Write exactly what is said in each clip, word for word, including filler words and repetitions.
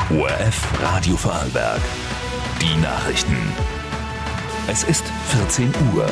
O R F Radio Vorarlberg. Die Nachrichten. Es ist vierzehn Uhr.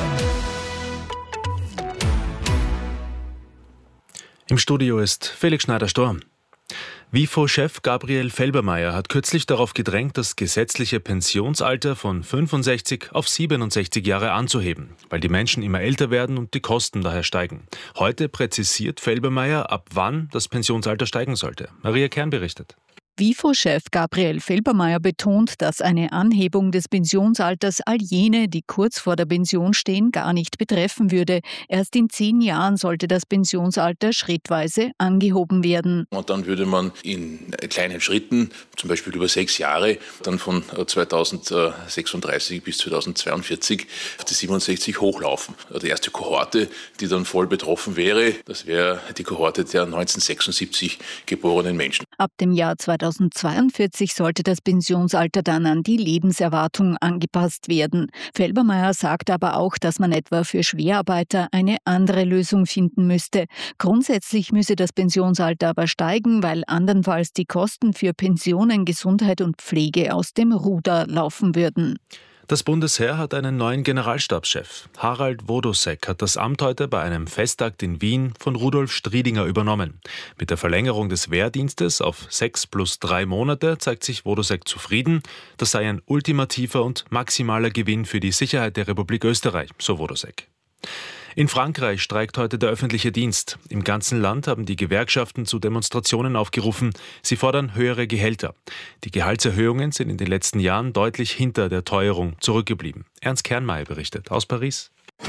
Im Studio ist Felix Schneider-Storm. WIFO-Chef Gabriel Felbermayr hat kürzlich darauf gedrängt, das gesetzliche Pensionsalter von fünfundsechzig auf siebenundsechzig Jahre anzuheben, weil die Menschen immer älter werden und die Kosten daher steigen. Heute präzisiert Felbermayr, ab wann das Pensionsalter steigen sollte. Maria Kern berichtet. WIFO-Chef Gabriel Felbermayr betont, dass eine Anhebung des Pensionsalters all jene, die kurz vor der Pension stehen, gar nicht betreffen würde. Erst in zehn Jahren sollte das Pensionsalter schrittweise angehoben werden. Und dann würde man in kleinen Schritten, zum Beispiel über sechs Jahre, dann von zweitausendsechsunddreißig bis zweitausendzweiundvierzig auf die siebenundsechzig hochlaufen. Die erste Kohorte, die dann voll betroffen wäre, das wäre die Kohorte der neunzehnhundertsechsundsiebzig geborenen Menschen. Ab dem Jahr zweitausendzweiundvierzig sollte das Pensionsalter dann an die Lebenserwartung angepasst werden. Felbermayr sagt aber auch, dass man etwa für Schwerarbeiter eine andere Lösung finden müsste. Grundsätzlich müsse das Pensionsalter aber steigen, weil andernfalls die Kosten für Pensionen, Gesundheit und Pflege aus dem Ruder laufen würden. Das Bundesheer hat einen neuen Generalstabschef. Harald Wodosek hat das Amt heute bei einem Festakt in Wien von Rudolf Striedinger übernommen. Mit der Verlängerung des Wehrdienstes auf sechs plus drei Monate zeigt sich Wodosek zufrieden. Das sei ein ultimativer und maximaler Gewinn für die Sicherheit der Republik Österreich, so Wodosek. In Frankreich streikt heute der öffentliche Dienst. Im ganzen Land haben die Gewerkschaften zu Demonstrationen aufgerufen. Sie fordern höhere Gehälter. Die Gehaltserhöhungen sind in den letzten Jahren deutlich hinter der Teuerung zurückgeblieben. Ernst Kernmeier berichtet aus Paris.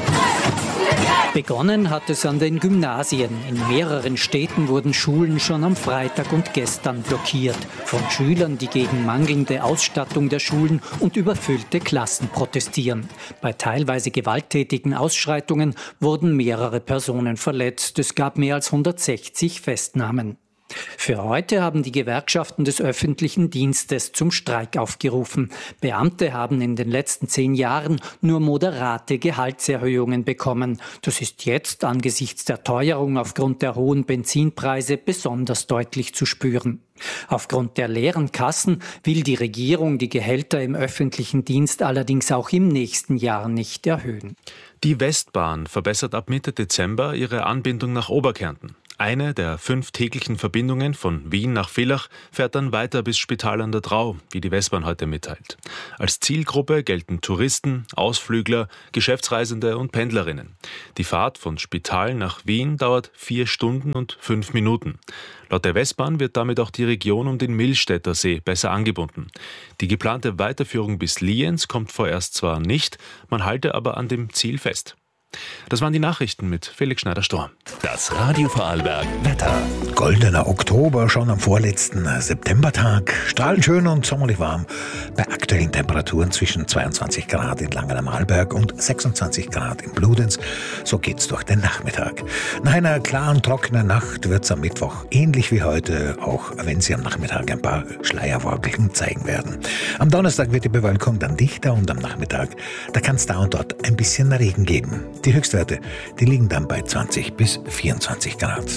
Begonnen hat es an den Gymnasien. In mehreren Städten wurden Schulen schon am Freitag und gestern blockiert. Von Schülern, die gegen mangelnde Ausstattung der Schulen und überfüllte Klassen protestieren. Bei teilweise gewalttätigen Ausschreitungen wurden mehrere Personen verletzt. Es gab mehr als hundertsechzig Festnahmen. Für heute haben die Gewerkschaften des öffentlichen Dienstes zum Streik aufgerufen. Beamte haben in den letzten zehn Jahren nur moderate Gehaltserhöhungen bekommen. Das ist jetzt angesichts der Teuerung aufgrund der hohen Benzinpreise besonders deutlich zu spüren. Aufgrund der leeren Kassen will die Regierung die Gehälter im öffentlichen Dienst allerdings auch im nächsten Jahr nicht erhöhen. Die Westbahn verbessert ab Mitte Dezember ihre Anbindung nach Oberkärnten. Eine der fünf täglichen Verbindungen von Wien nach Villach fährt dann weiter bis Spital an der Drau, wie die Westbahn heute mitteilt. Als Zielgruppe gelten Touristen, Ausflügler, Geschäftsreisende und Pendlerinnen. Die Fahrt von Spital nach Wien dauert vier Stunden und fünf Minuten. Laut der Westbahn wird damit auch die Region um den Millstätter See besser angebunden. Die geplante Weiterführung bis Lienz kommt vorerst zwar nicht, man halte aber an dem Ziel fest. Das waren die Nachrichten mit Felix Schneider-Storm. Das Radio Vorarlberg Wetter. Goldener Oktober, schon am vorletzten Septembertag. Strahlend schön und sommerlich warm. Bei aktuellen Temperaturen zwischen zweiundzwanzig Grad in Langen am Arlberg und sechsundzwanzig Grad in Bludenz. So geht's durch den Nachmittag. Nach einer klaren, trockenen Nacht wird's am Mittwoch ähnlich wie heute, auch wenn sie am Nachmittag ein paar Schleierwolken zeigen werden. Am Donnerstag wird die Bewölkung dann dichter und am Nachmittag, da kann es da und dort ein bisschen Regen geben. Die Höchstwerte, die liegen dann bei zwanzig bis vierundzwanzig Grad.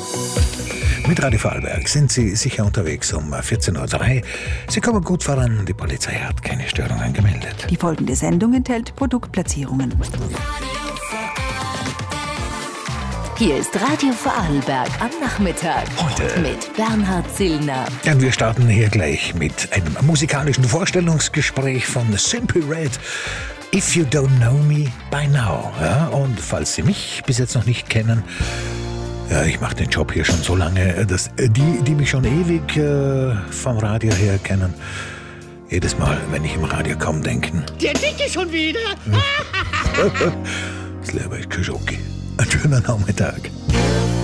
Mit Radio Vorarlberg sind Sie sicher unterwegs um vierzehn Uhr drei. Sie kommen gut voran, die Polizei hat keine Störungen gemeldet. Die folgende Sendung enthält Produktplatzierungen. Hier ist Radio Vorarlberg am Nachmittag. Heute mit Bernhard Zillner. Ja, wir starten hier gleich mit einem musikalischen Vorstellungsgespräch von Simply Red. If you don't know me by now. Ja, und falls Sie mich bis jetzt noch nicht kennen, ja, ich mache den Job hier schon so lange, dass die, die mich schon ewig äh, vom Radio her kennen, jedes Mal, wenn ich im Radio komme, denken: Der Dicke schon wieder! Das Leben ist Kischoki. Einen schönen Nachmittag.